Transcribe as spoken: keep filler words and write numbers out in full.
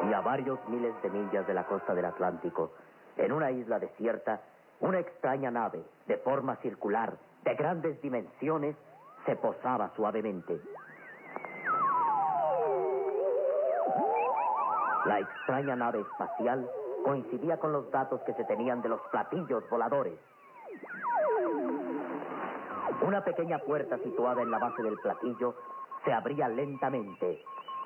Y a varios miles de millas de la costa del Atlántico, en una isla desierta, una extraña nave, de forma circular, de grandes dimensiones, se posaba suavemente. La extraña nave espacial coincidía con los datos que se tenían de los platillos voladores. Una pequeña puerta situada en la base del platillo se abría lentamente